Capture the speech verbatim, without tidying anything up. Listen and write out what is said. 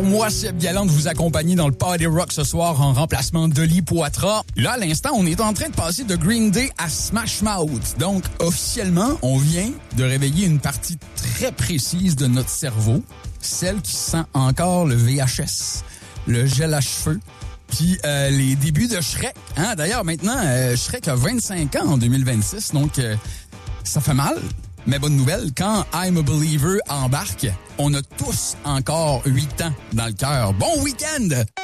Moi, Seb Galland, vous accompagne dans le Party Rock ce soir en remplacement d'Oli Poitras. Là, à l'instant, on est en train de passer de Green Day à Smash Mouth. Donc, officiellement, on vient de réveiller une partie très précise de notre cerveau, celle qui sent encore le V H S, le gel à cheveux, puis euh, les débuts de Shrek. Hein? D'ailleurs, maintenant, euh, Shrek a vingt-cinq ans en deux mille vingt-six, donc euh, ça fait mal. Mais bonne nouvelle, quand I'm a Believer embarque, on a tous encore huit ans dans le cœur. Bon week-end!